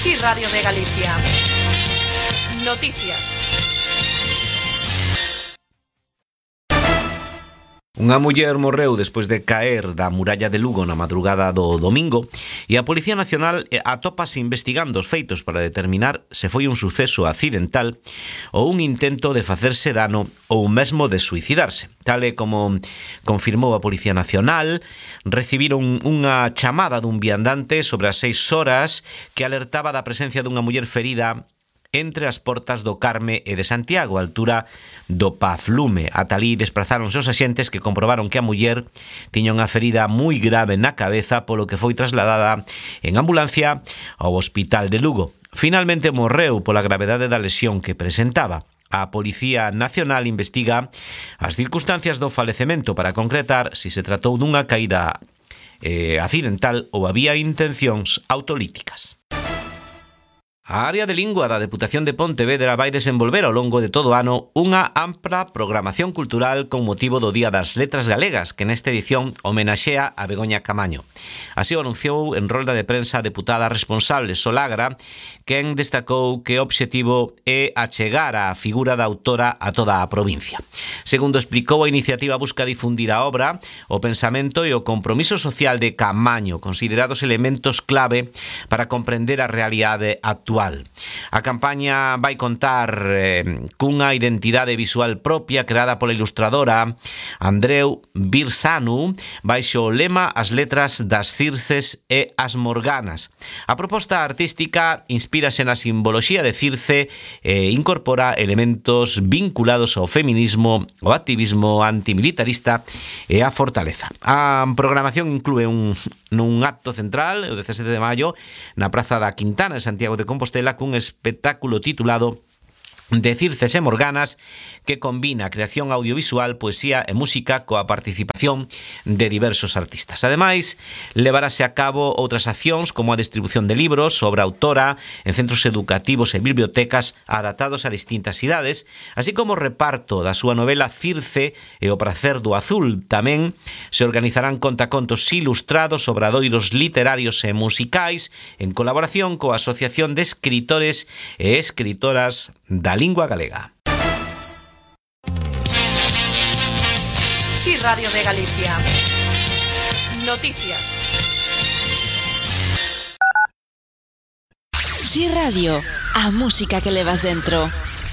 Sí, Radio de Galicia. Noticias. Unha muller morreu despois de caer da muralla de Lugo na madrugada do domingo e a Policía Nacional atópase investigando os feitos para determinar se foi un suceso accidental ou un intento de facerse dano ou mesmo de suicidarse. Tal e como confirmou a Policía Nacional, recibiron unha chamada dun viandante sobre as 6 horas que alertaba da presencia dunha muller ferida entre as portas do Carme e de Santiago, a altura do Pazlume. Ata alí desprazáronse os axentes que comprobaron que a muller tiña unha ferida moi grave na cabeza, polo que foi trasladada en ambulancia ao Hospital de Lugo. Finalmente morreu pola gravedade da lesión que presentaba. A Policía Nacional investiga as circunstancias do falecemento para concretar se se tratou dunha caída accidental ou había intencións autolíticas. A área de lingua da Deputación de Pontevedra vai desenvolver ao longo de todo o ano unha ampla programación cultural con motivo do Día das Letras Galegas, que nesta edición homenaxea a Begoña Camaño. Así o anunciou en rolda de prensa a deputada responsable Solagra, quen destacou que o obxectivo é achegar a figura da autora a toda a provincia. Segundo explicou, a iniciativa busca difundir a obra, o pensamento e o compromiso social de Camaño, considerados elementos clave para comprender a realidade actual. A campaña vai contar cunha identidade visual propia creada pola ilustradora Andreu Birsanu baixo o lema As letras das Circes e as Morganas. A proposta artística inspírase na simboloxía de Circe e incorpora elementos vinculados ao feminismo, ao activismo antimilitarista e á fortaleza. A programación inclúe nun acto central, o 17 de maio, na Praza da Quintana de Santiago de Compostela, cun espectáculo titulado de Circes e Morganas, que combina creación audiovisual, poesía e música coa participación de diversos artistas. Ademais, levarase a cabo outras accións como a distribución de libros sobre a autora en centros educativos e bibliotecas adaptados a distintas idades, así como o reparto da súa novela Circe e o pracer do azul. Tamén se organizarán contacontos ilustrados, obradoiros literarios e musicais en colaboración coa Asociación de Escritores e Escritoras da Lingua Galega. Sí, Radio de Galicia. Noticias. Sí Radio, a música que levas dentro.